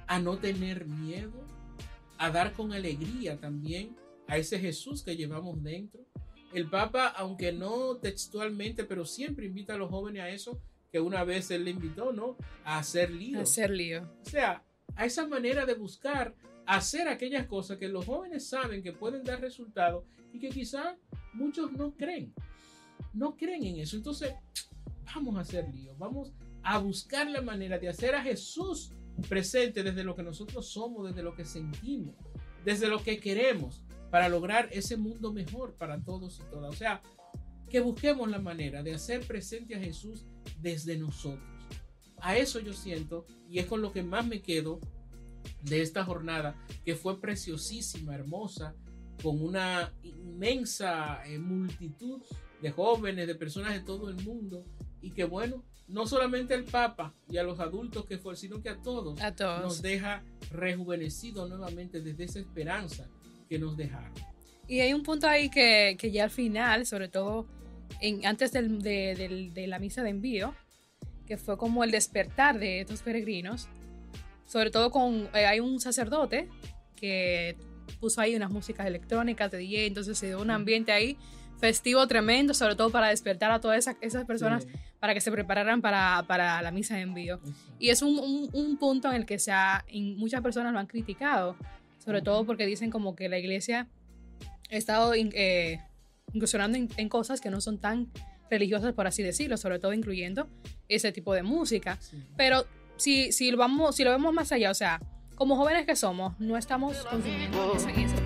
a no tener miedo, a dar con alegría también a ese Jesús que llevamos dentro. El Papa, aunque no textualmente, pero siempre invita a los jóvenes a eso, que una vez él le invitó, ¿no? A hacer lío. A hacer lío. O sea, a esa manera de buscar hacer aquellas cosas que los jóvenes saben que pueden dar resultados y que quizás muchos no creen en eso. Entonces, vamos a hacer lío, vamos a buscar la manera de hacer a Jesús presente desde lo que nosotros somos, desde lo que sentimos, desde lo que queremos, para lograr ese mundo mejor para todos y todas. O sea, que busquemos la manera de hacer presente a Jesús desde nosotros. A eso yo siento, y es con lo que más me quedo de esta jornada, que fue preciosísima, hermosa, con una inmensa multitud de jóvenes, de personas de todo el mundo, y que bueno, no solamente al Papa y a los adultos que fue, sino que a todos nos deja rejuvenecidos nuevamente desde esa esperanza que nos dejaron. Y hay un punto ahí que ya al final, sobre todo antes de la misa de envío, que fue como el despertar de estos peregrinos, sobre todo hay un sacerdote que puso ahí unas músicas electrónicas de DJ, entonces se dio un ambiente ahí festivo tremendo, sobre todo para despertar a todas esas personas, sí, para que se prepararan para la misa de envío. Exacto. Y es un punto en el que muchas personas lo han criticado, sobre todo porque dicen como que la iglesia ha estado incursionando en cosas que no son tan religiosas, por así decirlo, sobre todo incluyendo ese tipo de música. Sí. Pero si lo vemos más allá, o sea, como jóvenes que somos, no estamos consumiendo ese